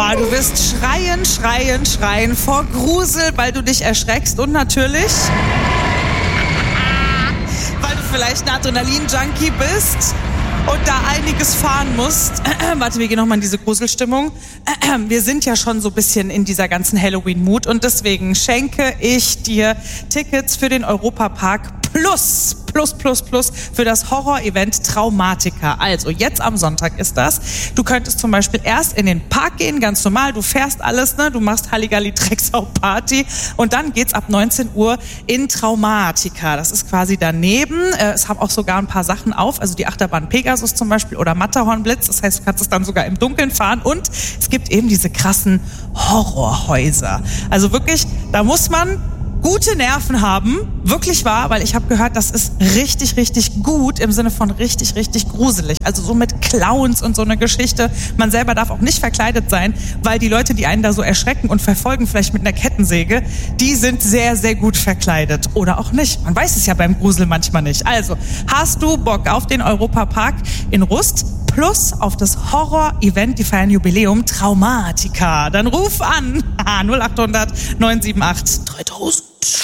Du wirst schreien vor Grusel, weil du dich erschreckst und natürlich, weil du vielleicht ein Adrenalin-Junkie bist und da einiges fahren musst. Warte, wir gehen nochmal in diese Gruselstimmung. Wir sind ja schon so ein bisschen in dieser ganzen Halloween-Mut und deswegen schenke ich dir Tickets für den Europapark plus für das Horror-Event Traumatica. Also jetzt am Sonntag ist das. Du könntest zum Beispiel erst in den Park gehen, ganz normal. Du fährst alles, ne? Du machst Halligalli Drecksau Party und dann geht's ab 19 Uhr in Traumatica. Das ist quasi daneben. Es haben auch sogar ein paar Sachen auf, also die Achterbahn Pegasus zum Beispiel oder Matterhorn Blitz. Das heißt, du kannst es dann sogar im Dunkeln fahren und es gibt eben diese krassen Horrorhäuser. Also wirklich, da muss man gute Nerven haben, wirklich wahr, weil ich habe gehört, das ist richtig gut im Sinne von richtig gruselig. Also so mit Clowns und so eine Geschichte. Man selber darf auch nicht verkleidet sein, weil die Leute, die einen da so erschrecken und verfolgen, vielleicht mit einer Kettensäge, die sind sehr gut verkleidet. Oder auch nicht. Man weiß es ja beim Grusel manchmal nicht. Also, hast du Bock auf den Europapark in Rust plus auf das Horror-Event, die feiern Jubiläum Traumatica? Dann ruf an 0800 978 3000.